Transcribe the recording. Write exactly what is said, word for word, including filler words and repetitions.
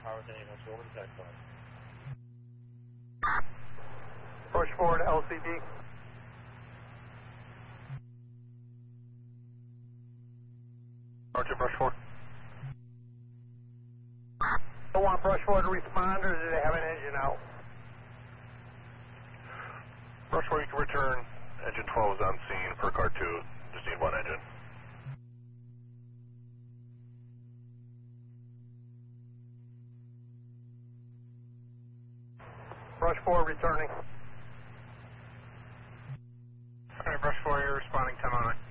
Brush forward L C D. Roger, brush forward. Don't want brush forward to respond, or do they have an engine out? Brush forward, you can return. Engine twelve is on scene for car two. Just need one engine. Brush forward returning. Alright, brush forward, you're responding ten on it.